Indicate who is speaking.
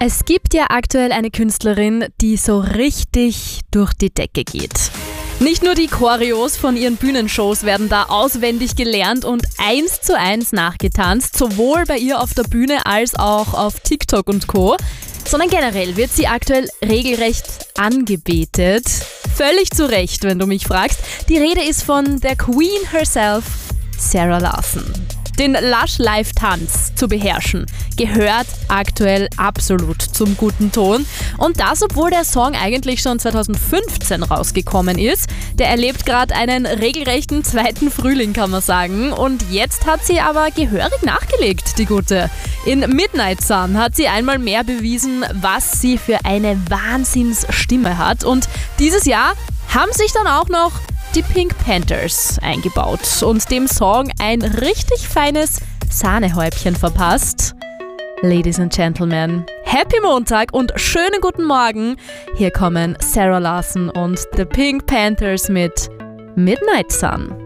Speaker 1: Es gibt ja aktuell eine Künstlerin, die so richtig durch die Decke geht. Nicht nur die Choreos von ihren Bühnenshows werden da auswendig gelernt und 1:1 nachgetanzt, sowohl bei ihr auf der Bühne als auch auf TikTok und Co., sondern generell wird sie aktuell regelrecht angebetet. Völlig zu Recht, wenn du mich fragst. Die Rede ist von der Queen herself, Sarah Larsson. Den Lush-Live-Tanz zu beherrschen, gehört aktuell absolut zum guten Ton. Und das, obwohl der Song eigentlich schon 2015 rausgekommen ist. Der erlebt gerade einen regelrechten zweiten Frühling, kann man sagen. Und jetzt hat sie aber gehörig nachgelegt, die Gute. In Midnight Sun hat sie einmal mehr bewiesen, was sie für eine Wahnsinnsstimme hat. Und dieses Jahr haben sich dann auch noch die Pink Panthers eingebaut und dem Song ein richtig feines Sahnehäubchen verpasst. Ladies and Gentlemen, Happy Montag und schönen guten Morgen. Hier kommen Sarah Larsson und The Pink Panthers mit Midnight Sun.